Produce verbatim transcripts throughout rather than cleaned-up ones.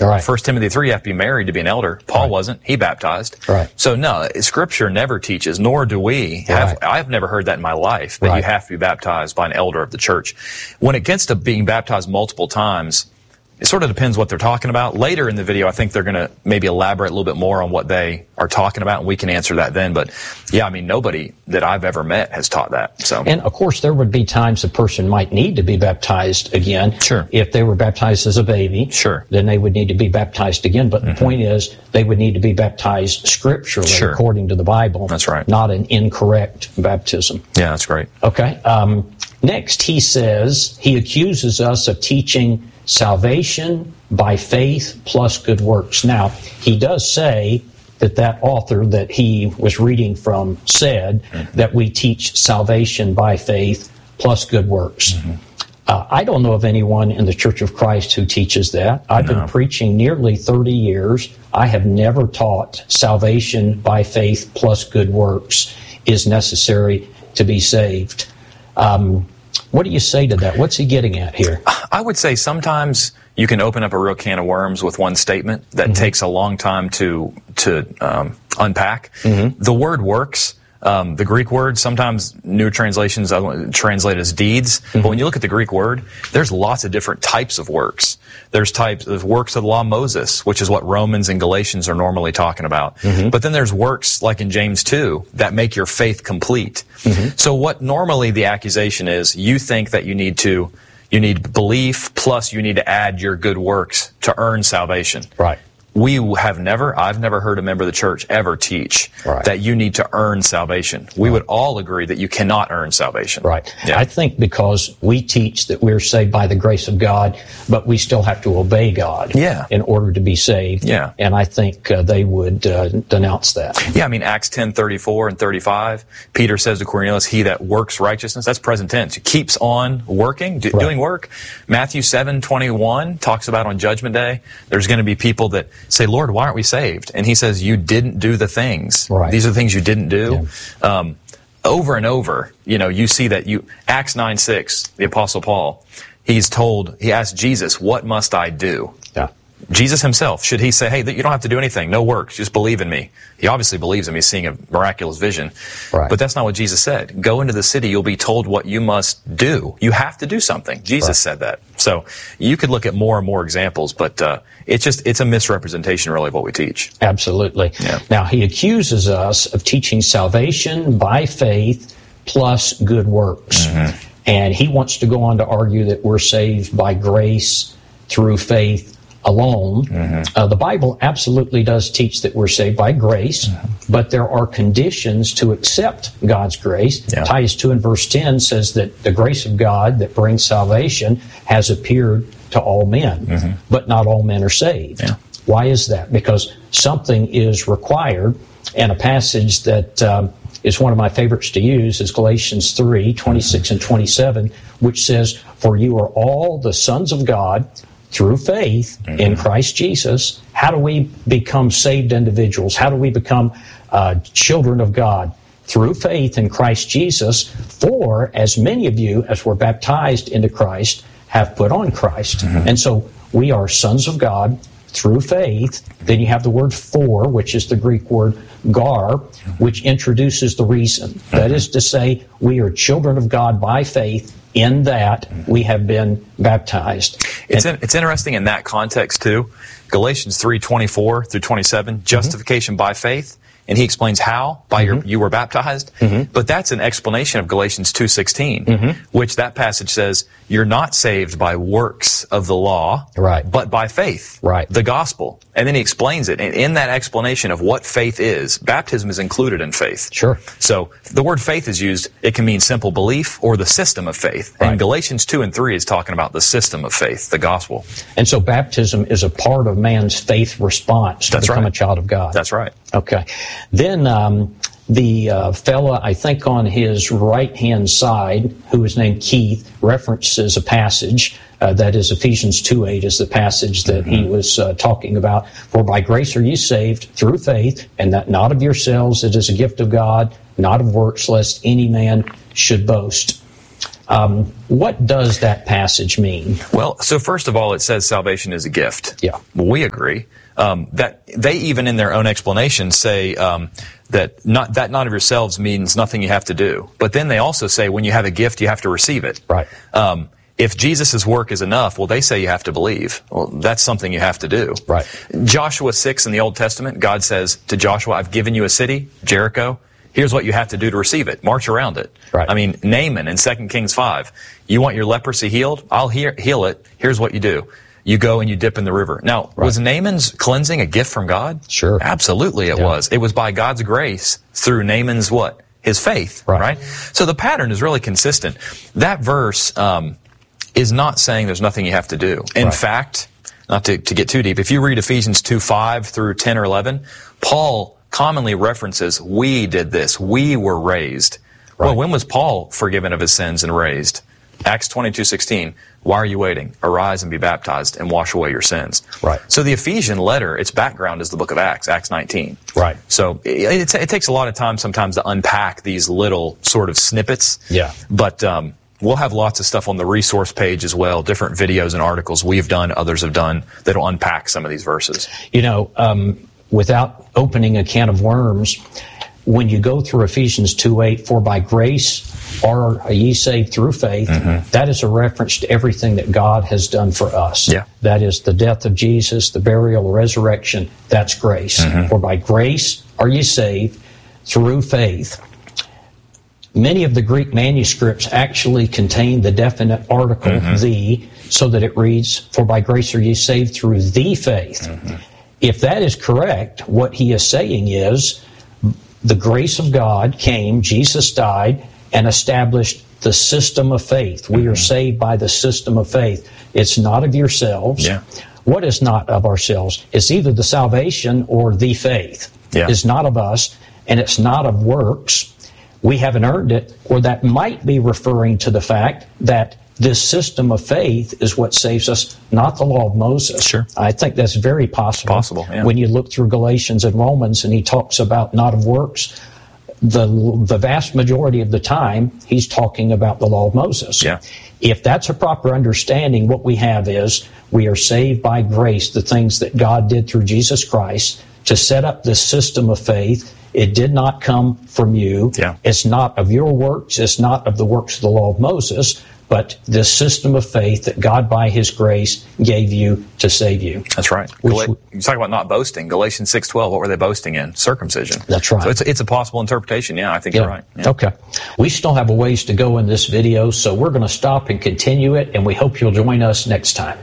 Right. First Timothy three, you have to be married to be an elder. Paul right. wasn't. He baptized. Right. So no, Scripture never teaches, nor do we have, right. I've never heard that in my life, that right. you have to be baptized by an elder of the church. When it gets to being baptized multiple times, it sort of depends what they're talking about. Later in the video, I think they're going to maybe elaborate a little bit more on what they are talking about, and we can answer that then. But yeah, I mean, nobody that I've ever met has taught that. So, and of course, there would be times a person might need to be baptized again. Sure. If they were baptized as a baby, sure, then they would need to be baptized again. But mm-hmm. the point is, they would need to be baptized scripturally, sure. according to the Bible. That's right. Not an incorrect baptism. Yeah, that's great. Okay. Um, next, he says he accuses us of teaching salvation by faith plus good works. Now, he does say that that author that he was reading from said mm-hmm. that we teach salvation by faith plus good works. Mm-hmm. Uh, I don't know of anyone in the Church of Christ who teaches that. I've no. been preaching nearly thirty years. I have never taught salvation by faith plus good works is necessary to be saved. Um, what do you say to that? What's he getting at here? I would say sometimes you can open up a real can of worms with one statement that mm-hmm. takes a long time to to um, unpack. Mm-hmm. The word works. Um, the Greek word, sometimes new translations translate as deeds, mm-hmm. but when you look at the Greek word, there's lots of different types of works. There's types of works of the law of Moses, which is what Romans and Galatians are normally talking about. Mm-hmm. But then there's works, like in James two, that make your faith complete. Mm-hmm. So what normally the accusation is, you think that you need to, you need belief, plus you need to add your good works to earn salvation. Right. We have never, I've never heard a member of the church ever teach right. that you need to earn salvation. We right. would all agree that you cannot earn salvation. Right. Yeah. I think because we teach that we're saved by the grace of God, but we still have to obey God yeah. in order to be saved. Yeah. And I think uh, they would uh, denounce that. Yeah, I mean, Acts ten thirty-four and thirty-five, Peter says to Cornelius, he that works righteousness, that's present tense. He keeps on working, do, right. doing work. Matthew seven twenty-one talks about on Judgment Day, there's going to be people that say, Lord, why aren't we saved? And he says, you didn't do the things. Right. These are the things you didn't do. Yeah. Um, over and over, you know, you see that you, Acts nine six, the Apostle Paul, he's told, he asked Jesus, what must I do? Yeah. Jesus himself, should he say, hey, you don't have to do anything, no works, just believe in me? He obviously believes him, he's seeing a miraculous vision. Right. But that's not what Jesus said. Go into the city, you'll be told what you must do. You have to do something. Jesus right. said that. So you could look at more and more examples, but uh, it's just, it's a misrepresentation really of what we teach. Absolutely. Yeah. Now, he accuses us of teaching salvation by faith plus good works. Mm-hmm. And he wants to go on to argue that we're saved by grace through faith alone. Mm-hmm. Uh, the Bible absolutely does teach that we're saved by grace, mm-hmm. but there are conditions to accept God's grace. Yeah. Titus two and verse ten says that the grace of God that brings salvation has appeared to all men, mm-hmm. but not all men are saved. Yeah. Why is that? Because something is required, and a passage that um, is one of my favorites to use is Galatians three, twenty-six mm-hmm. and twenty-seven, which says, for you are all the sons of God through faith mm-hmm. in Christ Jesus. How do we become saved individuals? How do we become uh, children of God? Through faith in Christ Jesus. For as many of you as were baptized into Christ have put on Christ. Mm-hmm. And so we are sons of God through faith. Then you have the word for, which is the Greek word gar, which introduces the reason. Mm-hmm. That is to say, we are children of God by faith, in that we have been baptized. It's in, it's interesting in that context too. Galatians three twenty-four through twenty-seven, justification mm-hmm. by faith. And he explains how, by mm-hmm. your, you were baptized. Mm-hmm. But that's an explanation of Galatians two sixteen, mm-hmm. which that passage says, you're not saved by works of the law, right. but by faith, right. the gospel. And then he explains it. And in that explanation of what faith is, baptism is included in faith. Sure. So the word faith is used, it can mean simple belief or the system of faith. Right. And Galatians two and three is talking about the system of faith, the gospel. And so baptism is a part of man's faith response to That's become right. a child of God. That's right. Okay. Then um, the uh, fella, I think on his right-hand side, who is named Keith, references a passage, uh, that is Ephesians two eight is the passage that mm-hmm. he was uh, talking about. For by grace are you saved through faith, and that not of yourselves, it is a gift of God, not of works, lest any man should boast. Um, what does that passage mean? Well, so first of all, it says salvation is a gift. Yeah. Well, we agree. Um, that they even in their own explanation say um, that not that not of yourselves means nothing you have to do. But then they also say when you have a gift, you have to receive it. Right. Um, if Jesus' work is enough, well, they say you have to believe. Well, that's something you have to do. Right. Joshua six in the Old Testament, God says to Joshua, I've given you a city, Jericho. Here's what you have to do to receive it. March around it. Right. I mean, Naaman in Second Kings five. You want your leprosy healed? I'll heal, heal it. Here's what you do. You go and you dip in the river. Now, right. was Naaman's cleansing a gift from God? Sure. Absolutely it yeah. was. It was by God's grace through Naaman's what? His faith. Right. right? So the pattern is really consistent. That verse um, is not saying there's nothing you have to do. In right. fact, not to, to get too deep, if you read Ephesians two five through ten or eleven, Paul commonly references, we did this. We were raised. Right. Well, when was Paul forgiven of his sins and raised? Acts twenty-two sixteen. Why are you waiting? Arise and be baptized and wash away your sins. Right. So the Ephesian letter, its background is the book of Acts, Acts nineteen. Right. So it, it, it takes a lot of time sometimes to unpack these little sort of snippets. Yeah. But um, we'll have lots of stuff on the resource page as well, different videos and articles we've done, others have done, that'll unpack some of these verses. You know, um, without opening a can of worms, when you go through Ephesians two eight, for by grace are ye saved through faith, mm-hmm. that is a reference to everything that God has done for us. Yeah. That is the death of Jesus, the burial, the resurrection, that's grace. Mm-hmm. For by grace are ye saved through faith. Many of the Greek manuscripts actually contain the definite article, mm-hmm. the, so that it reads, for by grace are ye saved through the faith. Mm-hmm. If that is correct, what he is saying is, the grace of God came, Jesus died, and established the system of faith. We mm-hmm. are saved by the system of faith. It's not of yourselves. Yeah. What is not of ourselves? It's either the salvation or the faith. Yeah. It's not of us, and it's not of works. We haven't earned it, or that might be referring to the fact that this system of faith is what saves us, not the law of Moses. Sure. I think that's very possible. Possible, yeah. When you look through Galatians and Romans and he talks about not of works, the the vast majority of the time he's talking about the law of Moses. Yeah. If that's a proper understanding, what we have is we are saved by grace, the things that God did through Jesus Christ to set up this system of faith. It did not come from you. Yeah. It's not of your works. It's not of the works of the law of Moses, but this system of faith that God by His grace gave you to save you. That's right. Which, Gal- you talk about not boasting. Galatians six twelve, what were they boasting in? Circumcision. That's right. So it's, it's a possible interpretation. Yeah, I think yeah. you're right. Yeah. Okay. We still have a ways to go in this video, so we're going to stop and continue it, and we hope you'll join us next time.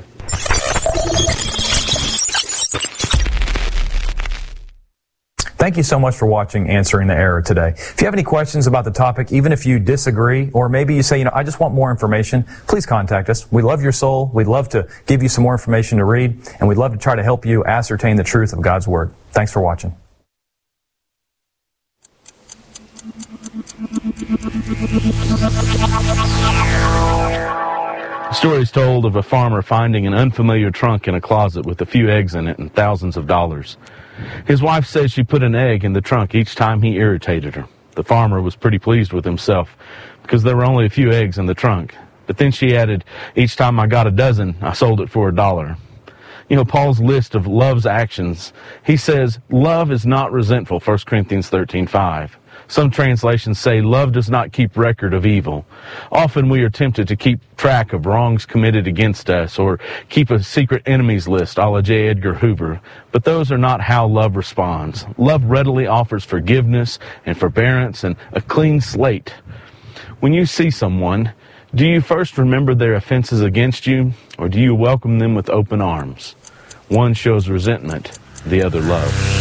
Thank you so much for watching Answering the Error today. If you have any questions about the topic, even if you disagree, or maybe you say, you know, I just want more information, please contact us. We love your soul. We'd love to give you some more information to read, and we'd love to try to help you ascertain the truth of God's Word. Thanks for watching. The story is told of a farmer finding an unfamiliar trunk in a closet with a few eggs in it and thousands of dollars. His wife says she put an egg in the trunk each time he irritated her. The farmer was pretty pleased with himself because there were only a few eggs in the trunk. But then she added, each time I got a dozen, I sold it for a dollar. You know, Paul's list of love's actions, he says, love is not resentful, First Corinthians thirteen five. Some translations say love does not keep record of evil. Often we are tempted to keep track of wrongs committed against us or keep a secret enemies list a la J. Edgar Hoover. But those are not how love responds. Love readily offers forgiveness and forbearance and a clean slate. When you see someone, do you first remember their offenses against you, or do you welcome them with open arms? One shows resentment, the other love.